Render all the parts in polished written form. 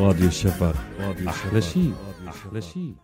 راديو الشفق، أحلى شيء أحلى شيء.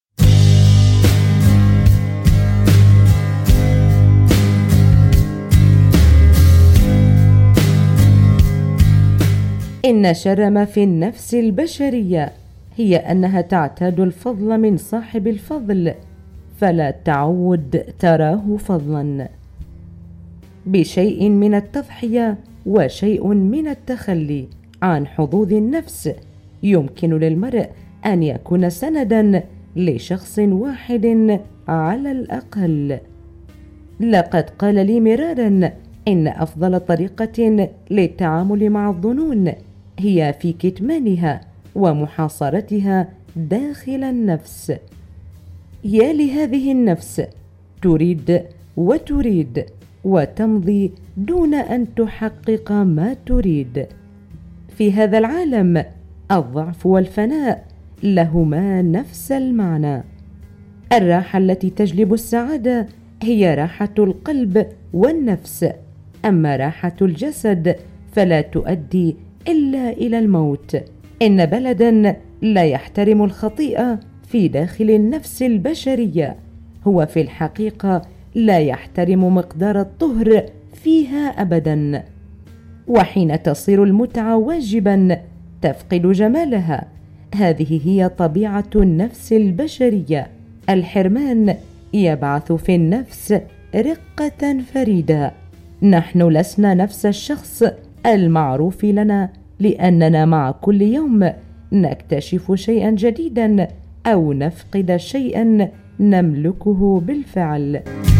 إن شر ما في النفس البشرية هي أنها تعتاد الفضل من صاحب الفضل فلا تعود تراه فضلا. بشيء من التضحية وشيء من التخلي عن حظوظ النفس يمكن للمرء أن يكون سندا لشخص واحد على الأقل. لقد قال لي مرارا إن أفضل طريقة للتعامل مع الظنون هي في كتمانها ومحاصرتها داخل النفس. يا لهذه النفس تريد وتريد وتمضي دون أن تحقق ما تريد. في هذا العالم الضعف والفناء لهما نفس المعنى. الراحة التي تجلب السعادة هي راحة القلب والنفس، أما راحة الجسد فلا تؤدي إلا إلى الموت. إن بلدا لا يحترم الخطيئة في داخل النفس البشرية هو في الحقيقة لا يحترم مقدار الطهر فيها أبدا. وحين تصير المتعة واجبا تفقد جمالها. هذه هي طبيعة النفس البشرية. الحرمان يبعث في النفس رقة فريدة. نحن لسنا نفس الشخص المعروف لنا، لأننا مع كل يوم نكتشف شيئا جديدا أو نفقد شيئا نملكه بالفعل.